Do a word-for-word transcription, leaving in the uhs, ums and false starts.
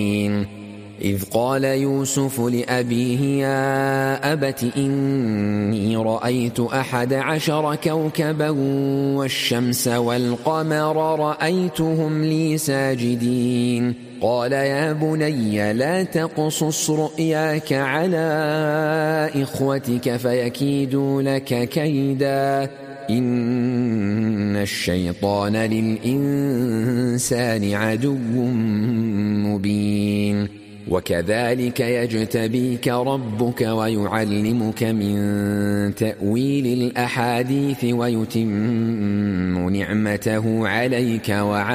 إذ قال يوسف لأبيه يا أبت إني رأيت أحد عشر كوكبا والشمس والقمر رأيتهم لي ساجدين قال يا بني لا تقصص رؤياك على إخوتك فيكيدوا لك كيدا إن الشيطان للإنسان عدو مبين وكذلك يجتبيك ربك ويعلمك من تأويل الأحاديث ويتم نعمته عليك وعلى